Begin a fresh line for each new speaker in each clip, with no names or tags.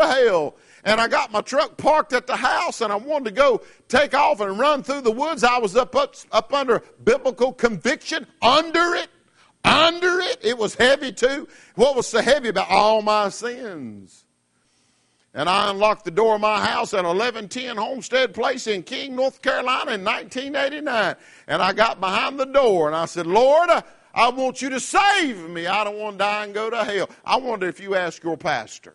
to hell. And I got my truck parked at the house, and I wanted to go take off and run through the woods. I was up under biblical conviction, under it. It was heavy too. What was so heavy about all my sins? And I unlocked the door of my house at 1110 Homestead Place in King, North Carolina in 1989. And I got behind the door and I said, Lord, I want you to save me. I don't want to die and go to hell. I wonder if you ask your pastor.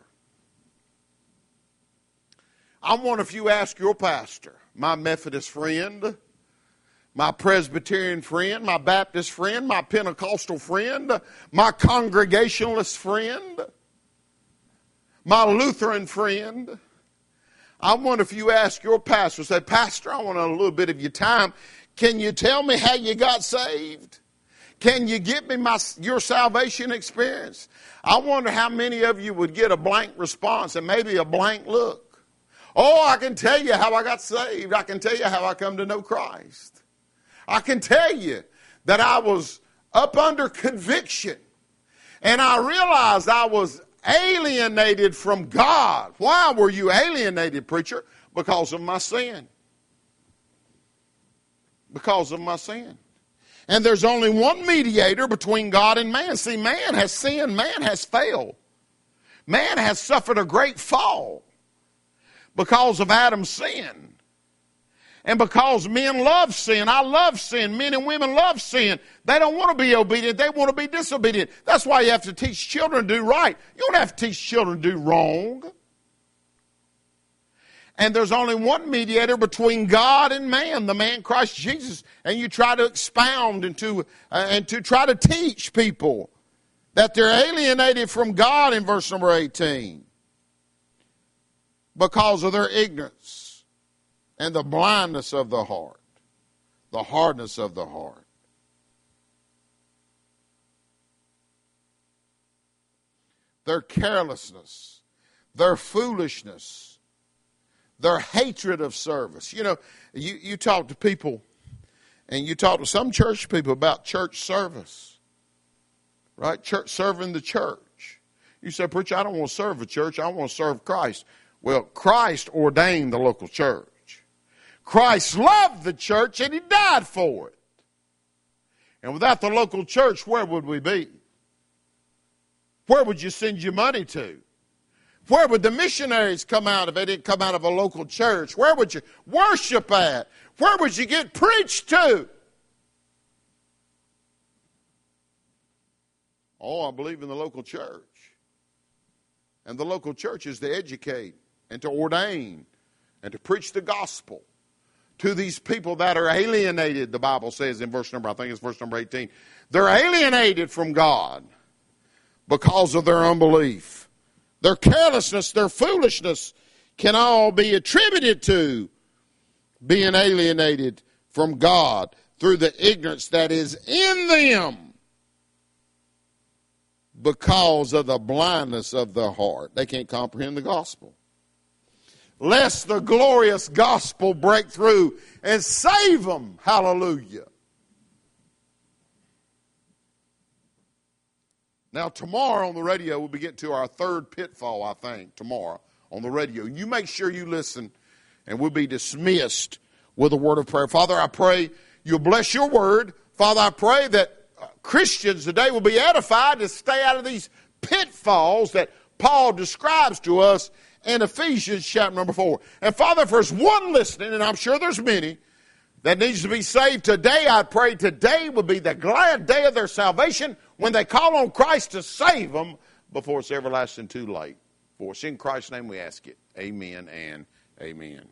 My Methodist friend, my Presbyterian friend, my Baptist friend, my Pentecostal friend, my Congregationalist friend, my Lutheran friend. I wonder if you ask your pastor, say, Pastor, I want a little bit of your time. Can you tell me how you got saved? Can you give me your salvation experience? I wonder how many of you would get a blank response and maybe a blank look. Oh, I can tell you how I got saved. I can tell you how I come to know Christ. I can tell you that I was up under conviction. And I realized I was alienated from God. Why were you alienated, preacher? Because of my sin. Because of my sin. And there's only one mediator between God and man. See, man has sinned. Man has failed. Man has suffered a great fall because of Adam's sin. And because men love sin, I love sin, men and women love sin. They don't want to be obedient, they want to be disobedient. That's why you have to teach children to do right. You don't have to teach children to do wrong. And there's only one mediator between God and man, the man Christ Jesus. And you try to expound and to try to teach people that they're alienated from God in verse number 18. Because of their ignorance and the blindness of the heart, the hardness of the heart. Their carelessness, their foolishness, their hatred of service. You know, you talk to people, and you talk to some church people about church service, right? Church, serving the church. You say, preacher, I don't want to serve the church, I want to serve Christ. Well, Christ ordained the local church. Christ loved the church and he died for it. And without the local church, where would we be? Where would you send your money to? Where would the missionaries come out if they didn't come out of a local church? Where would you worship at? Where would you get preached to? Oh, I believe in the local church. And the local church is to educate and to ordain and to preach the gospel to these people that are alienated, the Bible says in verse number 18. They're alienated from God because of their unbelief. Their carelessness, their foolishness can all be attributed to being alienated from God through the ignorance that is in them because of the blindness of the heart. They can't comprehend the gospel. Lest the glorious gospel break through and save them. Hallelujah. Now tomorrow on the radio we'll be getting to our third pitfall, I think, tomorrow on the radio. You make sure you listen and we'll be dismissed with a word of prayer. Father, I pray you'll bless your word. Father, I pray that Christians today will be edified to stay out of these pitfalls that Paul describes to us in Ephesians chapter number 4. And Father, if there's one listening, and I'm sure there's many, that needs to be saved today, I pray today will be the glad day of their salvation when they call on Christ to save them before it's everlasting too late. For it's in Christ's name we ask it. Amen and amen.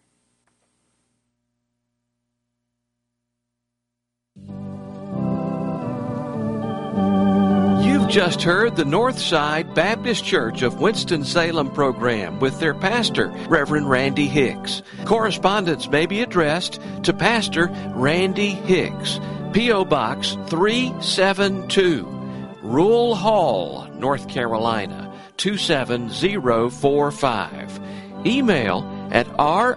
You've just heard the Northside Baptist Church of Winston-Salem program with their pastor, Reverend Randy Hicks. Correspondence may be addressed to Pastor Randy Hicks, P.O. Box 372, Rule Hall, North Carolina, 27045. Email at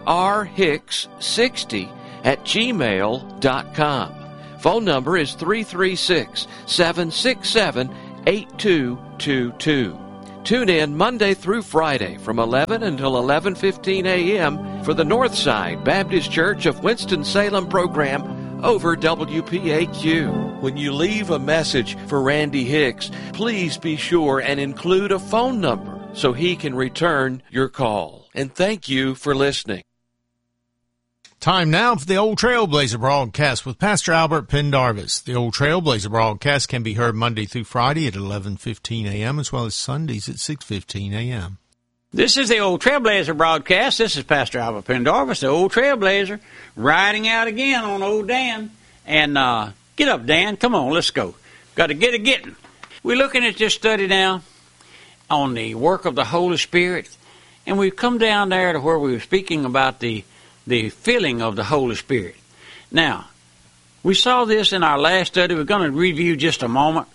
rrhicks60@gmail.com. Phone number is 336-767-8222. Tune in Monday through Friday from 11 until 11:15 a.m. for the Northside Baptist Church of Winston-Salem program over WPAQ. When you leave a message for Randy Hicks, please be sure and include a phone number so he can return your call. And thank you for listening.
Time now for the Old Trailblazer broadcast with Pastor Albert Pendarvis. The Old Trailblazer broadcast can be heard Monday through Friday at 11:15 a.m. as well as Sundays at 6:15 a.m.
This is the Old Trailblazer broadcast. This is Pastor Albert Pendarvis, the Old Trailblazer, riding out again on old Dan. And get up, Dan. Come on, let's go. Got to get a getting. We're looking at this study now on the work of the Holy Spirit. And we've come down there to where we were speaking about the filling of the Holy Spirit. Now, we saw this in our last study. We're going to review just a moment.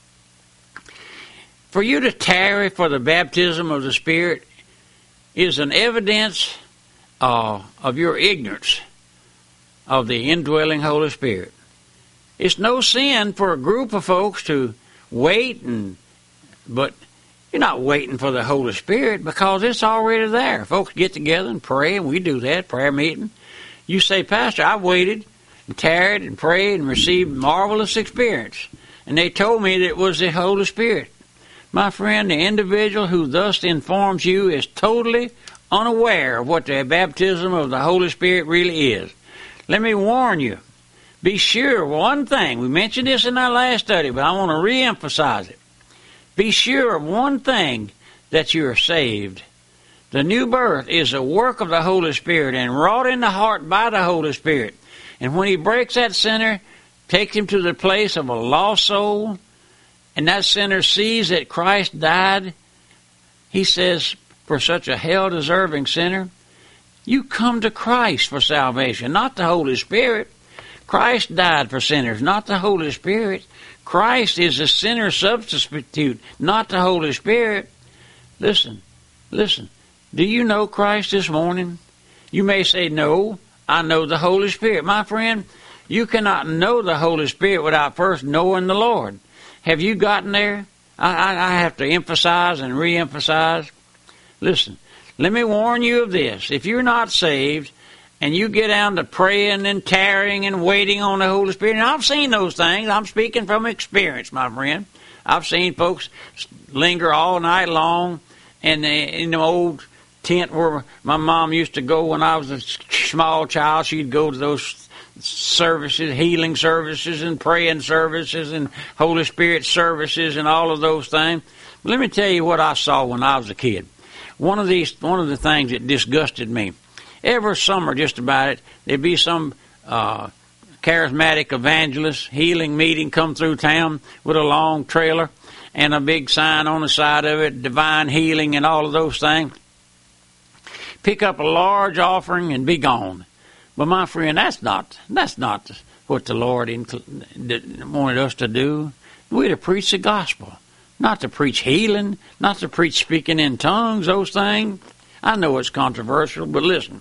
For you to tarry for the baptism of the Spirit is an evidence of your ignorance of the indwelling Holy Spirit. It's no sin for a group of folks to wait, but you're not waiting for the Holy Spirit because it's already there. Folks get together and pray, and we do that, prayer meeting. You say, Pastor, I've waited and tarried and prayed and received marvelous experience. And they told me that it was the Holy Spirit. My friend, the individual who thus informs you is totally unaware of what the baptism of the Holy Spirit really is. Let me warn you. Be sure of one thing. We mentioned this in our last study, but I want to reemphasize it. Be sure of one thing, that you are saved. The new birth is a work of the Holy Spirit and wrought in the heart by the Holy Spirit. And when He breaks that sinner, takes him to the place of a lost soul, and that sinner sees that Christ died, he says, for such a hell-deserving sinner, you come to Christ for salvation, not the Holy Spirit. Christ died for sinners, not the Holy Spirit. Christ is a sinner substitute, not the Holy Spirit. Listen. Do you know Christ this morning? You may say, no, I know the Holy Spirit. My friend, you cannot know the Holy Spirit without first knowing the Lord. Have you gotten there? I have to emphasize and re-emphasize. Listen, let me warn you of this. If you're not saved, and you get down to praying and tarrying and waiting on the Holy Spirit. And I've seen those things. I'm speaking from experience, my friend. I've seen folks linger all night long in the old tent where my mom used to go when I was a small child. She'd go to those services, healing services and praying services and Holy Spirit services and all of those things. But let me tell you what I saw when I was a kid. One of the things that disgusted me. Every summer, just about it, there'd be some charismatic evangelist healing meeting come through town with a long trailer and a big sign on the side of it, divine healing and all of those things. Pick up a large offering and be gone. But my friend, that's not what the Lord wanted us to do. We're to preach the gospel, not to preach healing, not to preach speaking in tongues, those things. I know it's controversial, but listen.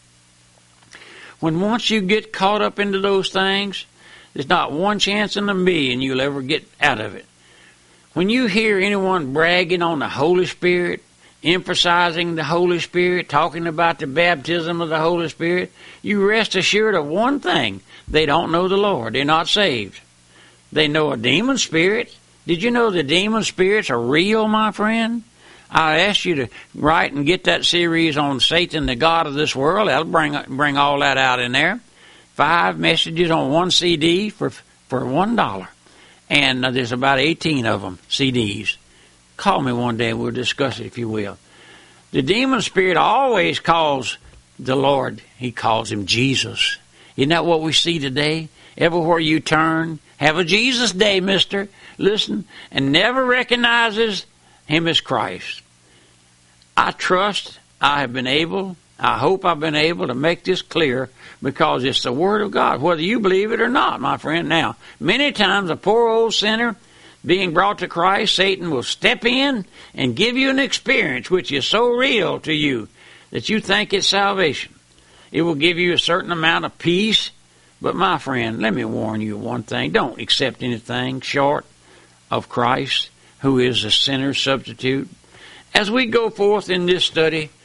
When once you get caught up into those things, there's not one chance in a million you'll ever get out of it. When you hear anyone bragging on the Holy Spirit, emphasizing the Holy Spirit, talking about the baptism of the Holy Spirit, you rest assured of one thing. They don't know the Lord. They're not saved. They know a demon spirit. Did you know the demon spirits are real, my friend? I asked you to write and get that series on Satan, the God of this world. That'll bring all that out in there. 5 messages on one CD for $1. And there's about 18 of them, CDs. Call me one day and we'll discuss it, if you will. The demon spirit always calls the Lord, he calls him Jesus. Isn't that what we see today? Everywhere you turn, have a Jesus day, mister. Listen, and never recognizes him as Christ. I trust I hope I've been able to make this clear because it's the Word of God, whether you believe it or not, my friend. Now, many times a poor old sinner being brought to Christ, Satan will step in and give you an experience which is so real to you that you think it's salvation. It will give you a certain amount of peace. But my friend, let me warn you one thing. Don't accept anything short of Christ, who is a sinner's substitute. As we go forth in this study,